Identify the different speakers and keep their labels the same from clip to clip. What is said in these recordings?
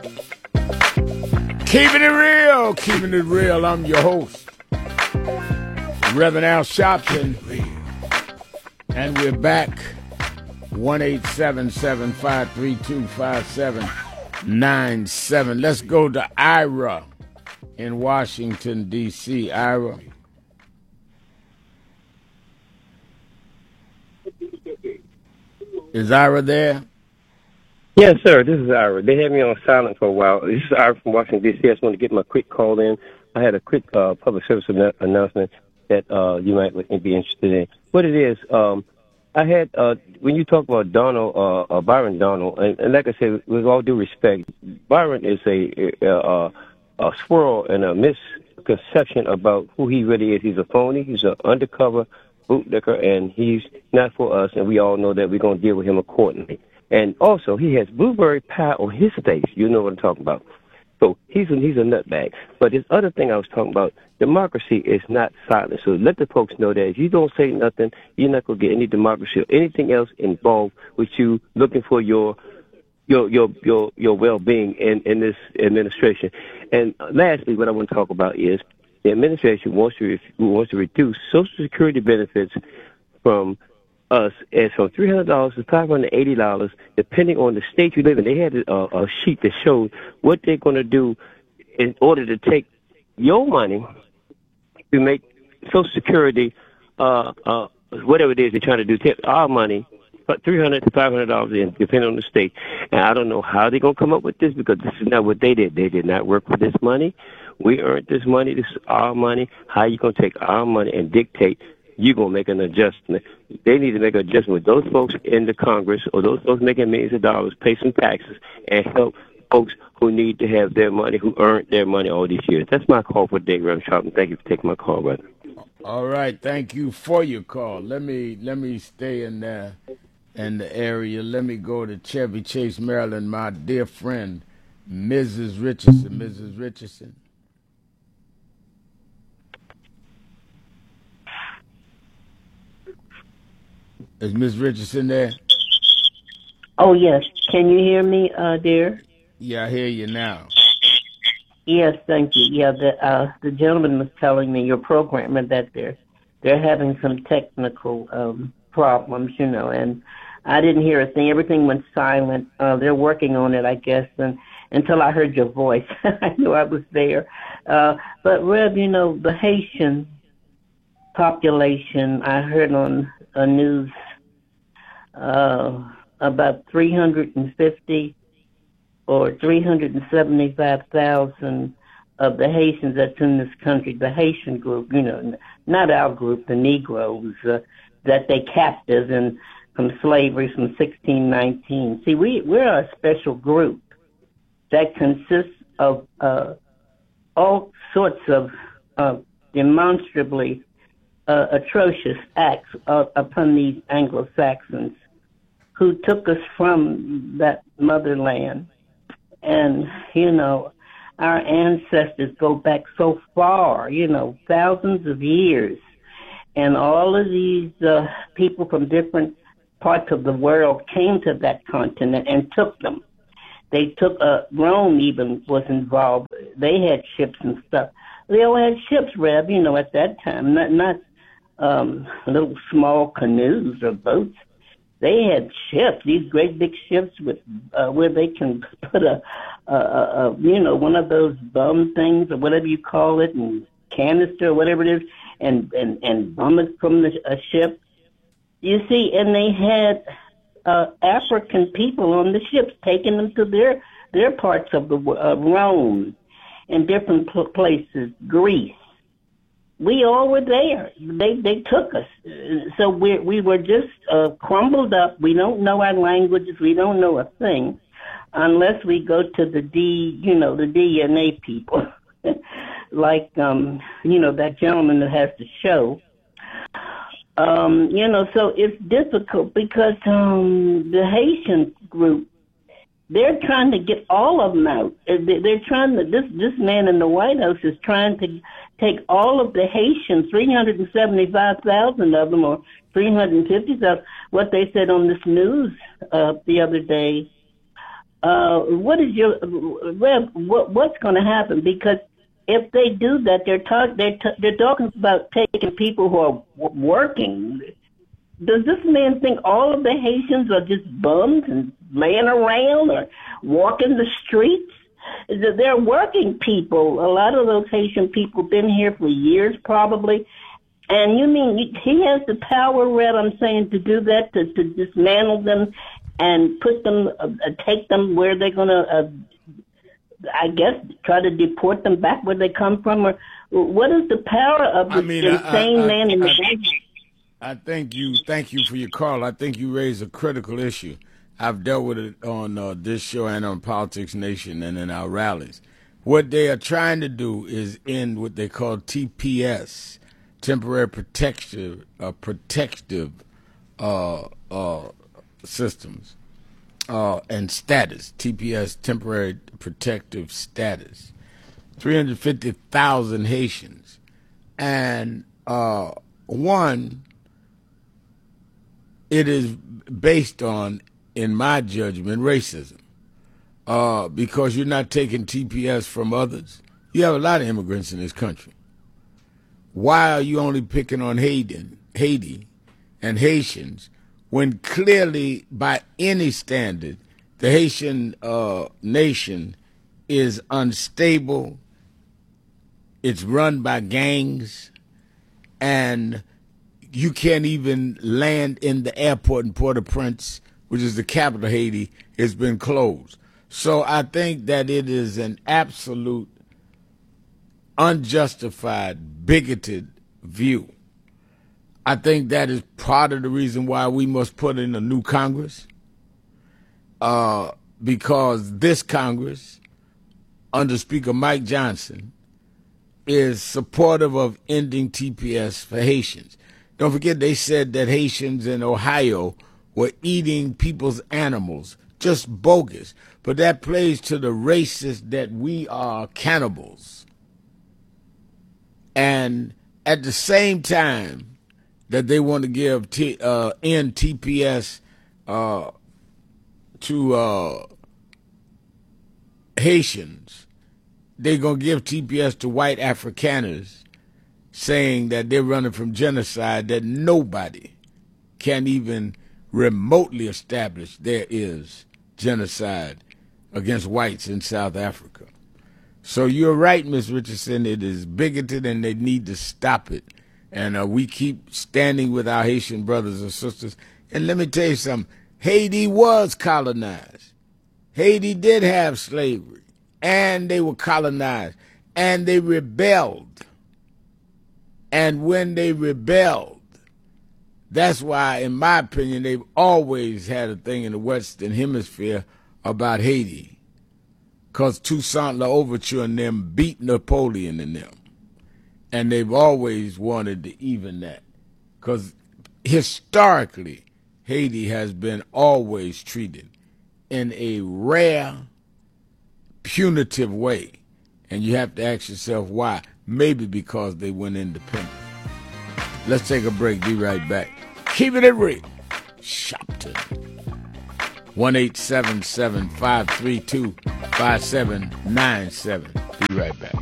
Speaker 1: Keeping it real, keeping it real. I'm your host, Reverend Al Sharpton, and we're back. 1-877-532-5797. Let's go to Ira in Washington, D.C. Ira. Is Ira there?
Speaker 2: Yes, sir. This is Ira. They had me on silent for a while. This is Ira from Washington, D.C. I just want to get my quick call in. I had a quick public service announcement that you might be interested in. What it is, I had, when you talk about Donald, Byron Donald, and like I said, with all due respect, Byron is a swirl and a misconception about who he really is. He's a phony. He's an undercover bootlicker, and he's not for us, and we all know that we're going to deal with him accordingly. And also, he has blueberry pie on his face. You know what I'm talking about. So he's a nutbag. But this other thing I was talking about, democracy is not silent. So let the folks know that if you don't say nothing, you're not going to get any democracy or anything else involved with you looking for your well-being in this administration. And lastly, what I want to talk about is the administration wants to reduce Social Security benefits from us as from $300 to $580, depending on the state you live in. They had a sheet that showed what they're going to do in order to take your money to make Social Security, whatever it is they're trying to do, take our money, $300 to $500, depending on the state. And I don't know how they're going to come up with this, because this is not what they did. They did not work for this money. We earned this money. This is our money. How you going to take our money and dictate you're going to make an adjustment? They need to make an adjustment with those folks in the Congress or those folks making millions of dollars, pay some taxes, and help folks who need to have their money, who earned their money all these years. That's my call for today, Reverend Sharpton. Thank you for taking my call, brother.
Speaker 1: All right. Thank you for your call. Let me stay in the area. Let me go to Chevy Chase, Maryland. My dear friend, Mrs. Richardson. Mrs. Richardson. Is Ms. Richardson there?
Speaker 3: Oh, yes. Can you hear me, dear?
Speaker 1: Yeah, I hear you now.
Speaker 3: Yes, thank you. Yeah, the gentleman was telling me, your programmer, that they're having some technical problems, and I didn't hear a thing. Everything went silent. They're working on it, I guess, and until I heard your voice. I knew I was there. But, Rev, the Haitian population, I heard on a news about 350 or 375,000 of the Haitians that's in this country, the Haitian group, not our group, the Negroes, that they captive in from slavery from 1619. See, we're a special group that consists of all sorts of demonstrably atrocious acts upon these Anglo-Saxons who took us from that motherland. And, our ancestors go back so far, thousands of years. And all of these people from different parts of the world came to that continent and took them. They took, Rome even was involved. They had ships and stuff. They all had ships, Reb, at that time, not little small canoes or boats. They had ships, these great big ships with where they can put a one of those bum things or whatever you call it, and canister or whatever it is, and bum it from a ship. You see, and they had African people on the ships taking them to their parts of the Rome and different places, Greece. We all were there. They took us. So we were just crumbled up. We don't know our languages. We don't know a thing unless we go to the DNA people, like, that gentleman that has the show. So it's difficult because the Haitian group, they're trying to get all of them out. They're trying to, this man in the White House is trying to take all of the Haitians, 375,000 of them, or 350,000, what they said on this news the other day, what is your Rev? What's going to happen? Because if they do that, they're talking about taking people who are working. Does this man think all of the Haitians are just bums and laying around or walking the streets? They're working people. A lot of those Haitian people been here for years, probably. And you mean he has the power, Red, I'm saying, to do that, to dismantle them and put them, take them where they're going to, I guess, try to deport them back where they come from? Or what is the power of this insane man in the
Speaker 1: thank you for your call. I think you raised a critical issue. I've dealt with it on this show and on Politics Nation and in our rallies. What they are trying to do is end what they call TPS, temporary protective systems and status. TPS, temporary protective status. 350,000 Haitians, and one. It is based on, in my judgment, racism, because you're not taking TPS from others. You have a lot of immigrants in this country. Why are you only picking on Haiti and Haitians when clearly, by any standard, the Haitian nation is unstable, it's run by gangs, and you can't even land in the airport in Port-au-Prince, which is the capital of Haiti. It's been closed. So I think that it is an absolute unjustified, bigoted view. I think that is part of the reason why we must put in a new Congress, because this Congress, under Speaker Mike Johnson, is supportive of ending TPS for Haitians. Don't forget, they said that Haitians in Ohio were eating people's animals. Just bogus. But that plays to the racist that we are cannibals. And at the same time that they want to give end TPS to Haitians, they're going to give TPS to white Afrikaners, saying that they're running from genocide that nobody can even remotely establish there is genocide against whites in South Africa. So you're right, Ms. Richardson. It is bigoted and they need to stop it. And we keep standing with our Haitian brothers and sisters. And let me tell you something. Haiti was colonized. Haiti did have slavery. And they were colonized. And they rebelled. And when they rebelled, that's why, in my opinion, they've always had a thing in the Western Hemisphere about Haiti, because Toussaint L'Ouverture and them beat Napoleon and them. And they've always wanted to even that, because historically, Haiti has been always treated in a rare, punitive way. And you have to ask yourself why. Maybe because they went independent. Let's take a break. Be right back. Keeping it real. Shopton. 1-877-532-5797. Be right back.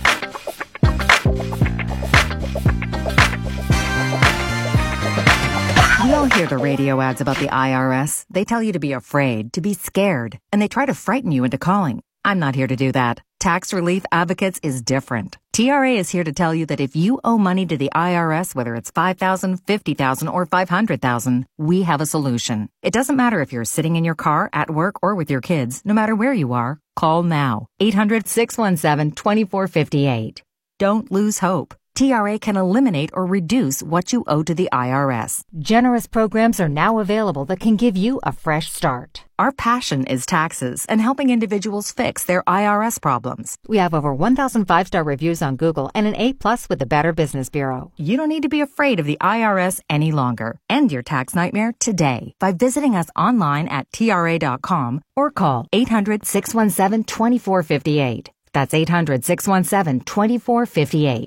Speaker 4: We all hear the radio ads about the IRS. They tell you to be afraid, to be scared, and they try to frighten you into calling. I'm not here to do that. Tax Relief Advocates is different. TRA is here to tell you that if you owe money to the IRS, whether it's $5,000, $50,000, or $500,000, we have a solution. It doesn't matter if you're sitting in your car, at work, or with your kids. No matter where you are, call now. 800-617-2458. Don't lose hope. TRA can eliminate or reduce what you owe to the IRS.
Speaker 5: Generous programs are now available that can give you a fresh start.
Speaker 4: Our passion is taxes and helping individuals fix their IRS problems.
Speaker 5: We have over 1,000 5-star reviews on Google and an A+ with the Better Business Bureau.
Speaker 4: You don't need to be afraid of the IRS any longer. End your tax nightmare today by visiting us online at TRA.com or call 800-617-2458. That's 800-617-2458.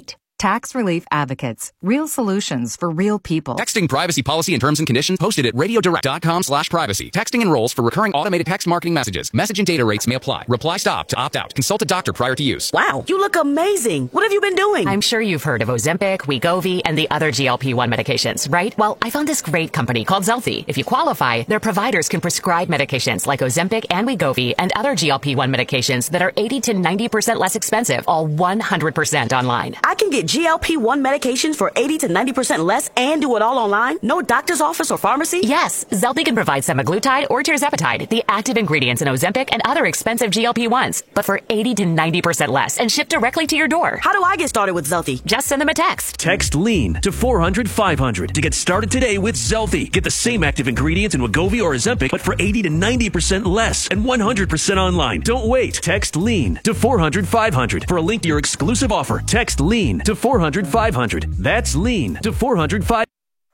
Speaker 4: Tax Relief Advocates. Real solutions for real people.
Speaker 6: Texting privacy policy and terms and conditions posted at radiodirect.com/privacy. Texting enrolls for recurring automated text marketing messages. Message and data rates may apply. Reply stop to opt out. Consult a doctor prior to use.
Speaker 7: Wow, you look amazing. What have you been doing?
Speaker 8: I'm sure you've heard of Ozempic, Wegovy, and the other GLP-1 medications, right? Well, I found this great company called Zelfie. If you qualify, their providers can prescribe medications like Ozempic and Wegovy and other GLP-1 medications that are 80 to 90% less expensive, all 100% online.
Speaker 7: I can get GLP-1 medications for 80 to 90% less and do it all online? No doctor's office or pharmacy?
Speaker 8: Yes, Zelfie can provide semaglutide or tirzepatide, the active ingredients in Ozempic and other expensive GLP-1s, but for 80 to 90% less and shipped directly to your door.
Speaker 7: How do I get started with Zelfie?
Speaker 8: Just send them a text.
Speaker 9: Text LEAN to 400-500 to get started today with Zelfie. Get the same active ingredients in Wegovy or Ozempic, but for 80 to 90% less and 100% online. Don't wait. Text LEAN to 400-500 for a link to your exclusive offer. Text LEAN to 400-500. That's LEAN to 400-500.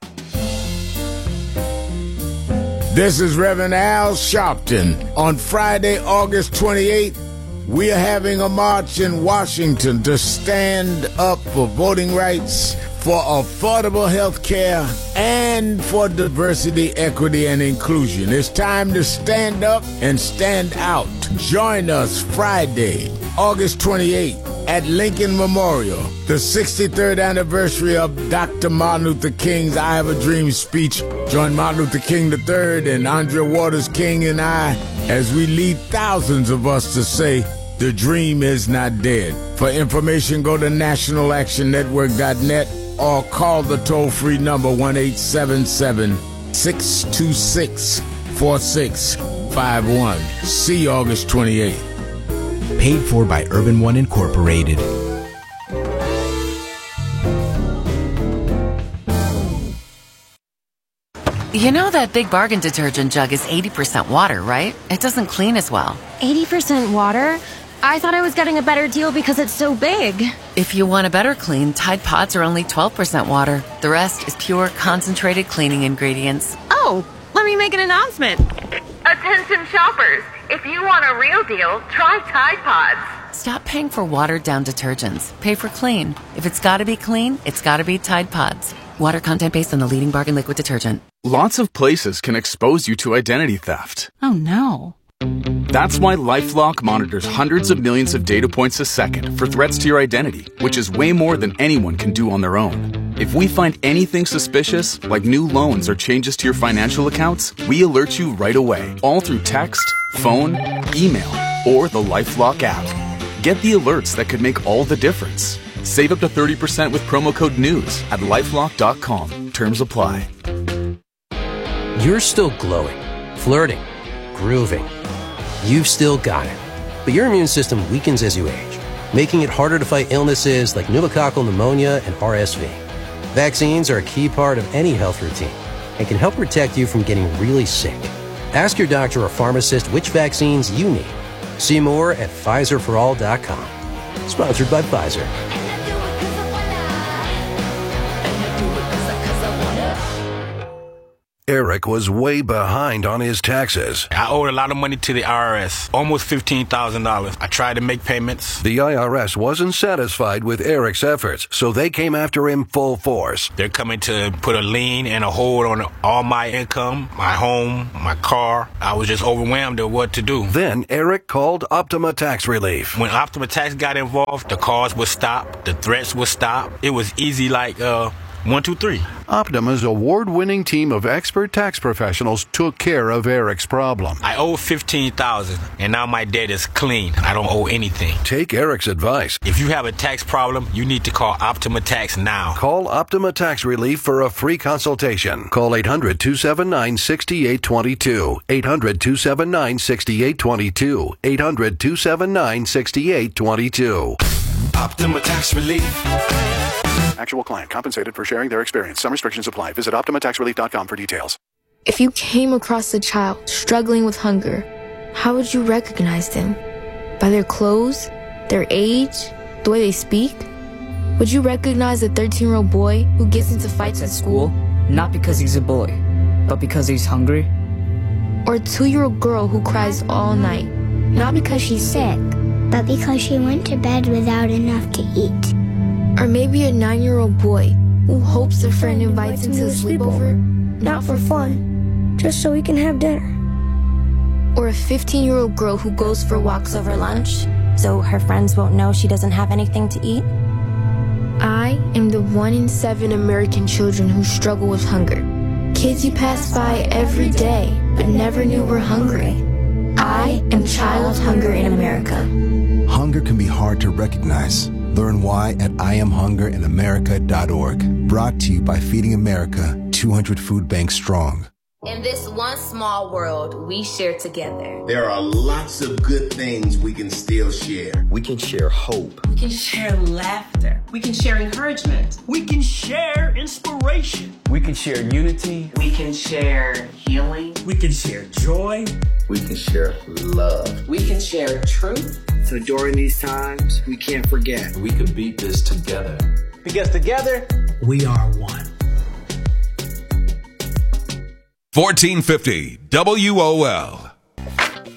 Speaker 1: This is Reverend Al Sharpton. On Friday, August 28th, we are having a march in Washington to stand up for voting rights, for affordable health care, and for diversity, equity, and inclusion. It's time to stand up and stand out. Join us Friday, August 28th at Lincoln Memorial, the 63rd anniversary of Dr. Martin Luther King's I Have a Dream speech. Join Martin Luther King III and Andrea Waters King and I as we lead thousands of us to say, the dream is not dead. For information, go to nationalactionnetwork.net or call the toll-free number 1-877-626-4651. See you August 28th.
Speaker 10: Paid for by Urban One Incorporated.
Speaker 11: You know that Big Bargain detergent jug is 80% water, right? It doesn't clean as well.
Speaker 12: 80% water? I thought I was getting a better deal because it's so big.
Speaker 11: If you want a better clean, Tide Pods are only 12% water. The rest is pure, concentrated cleaning ingredients.
Speaker 12: Oh, let me make an announcement.
Speaker 13: Attention shoppers, if you want a real deal, try Tide Pods.
Speaker 11: Stop paying for watered-down detergents. Pay for clean. If it's gotta be clean, it's gotta be Tide Pods. Water content based on the leading bargain liquid detergent.
Speaker 14: Lots of places can expose you to identity theft.
Speaker 11: Oh no.
Speaker 14: That's why LifeLock monitors hundreds of millions of data points a second for threats to your identity, which is way more than anyone can do on their own. If we find anything suspicious, like new loans or changes to your financial accounts, we alert you right away, all through text, phone, email, or the LifeLock app. Get the alerts that could make all the difference. Save up to 30% with promo code NEWS at LifeLock.com. Terms apply.
Speaker 15: You're still glowing, flirting, grooving. You've still got it. But your immune system weakens as you age, making it harder to fight illnesses like pneumococcal pneumonia and RSV. Vaccines are a key part of any health routine and can help protect you from getting really sick. Ask your doctor or pharmacist which vaccines you need. See more at PfizerForAll.com. Sponsored by Pfizer.
Speaker 16: Eric was way behind on his taxes.
Speaker 17: I owed a lot of money to the IRS, almost $15,000. I tried to make payments.
Speaker 16: The IRS wasn't satisfied with Eric's efforts, so they came after him full force.
Speaker 17: They're coming to put a lien and a hold on all my income, my home, my car. I was just overwhelmed at what to do.
Speaker 16: Then Eric called Optima Tax Relief.
Speaker 17: When Optima Tax got involved, the calls would stop, the threats would stop. It was easy like 1, 2, 3.
Speaker 18: Optima's award-winning team of expert tax professionals took care of Eric's problem.
Speaker 17: I owe $15,000, and now my debt is clean. I don't owe anything.
Speaker 16: Take Eric's advice.
Speaker 17: If you have a tax problem, you need to call Optima Tax now.
Speaker 16: Call Optima Tax Relief for a free consultation. Call 800-279-6822. 800-279-6822. 800-279-6822.
Speaker 19: Optima Tax Relief.
Speaker 18: Actual client compensated for sharing their experience. Some restrictions apply. Visit OptimaTaxRelief.com for details.
Speaker 20: If you came across a child struggling with hunger, how would you recognize them? By their clothes? Their age? The way they speak? Would you recognize a 13-year-old boy who gets into fights at school?
Speaker 21: Not because he's a boy, but because he's hungry?
Speaker 20: Or a 2-year-old girl who cries all night?
Speaker 22: Not because she's sick, but because she went to bed without enough to eat.
Speaker 20: Or maybe a 9-year-old boy who hopes a friend invites him to a sleepover,
Speaker 2: not for fun, just so he can have dinner.
Speaker 20: Or a 15-year-old girl who goes for walks over lunch,
Speaker 22: so her friends won't know she doesn't have anything to eat.
Speaker 20: I am the 1 in 7 American children who struggle with hunger. Kids you pass by every day, but never knew were hungry. I am child hunger in America.
Speaker 10: Hunger can be hard to recognize. Learn why at IamHungerInAmerica.org. Brought to you by Feeding America, 200 food banks strong.
Speaker 23: In this one small world, we share together.
Speaker 24: There are lots of good things we can still share.
Speaker 25: We can share hope.
Speaker 26: We can share laughter. We can share encouragement.
Speaker 27: We can share inspiration.
Speaker 28: We can share unity.
Speaker 26: We can share healing.
Speaker 27: We can share joy.
Speaker 25: We can share love.
Speaker 26: We can share truth.
Speaker 29: So during these times, we can't forget.
Speaker 28: We can beat this together.
Speaker 29: Because together,
Speaker 27: we are one.
Speaker 30: 1450 WOL.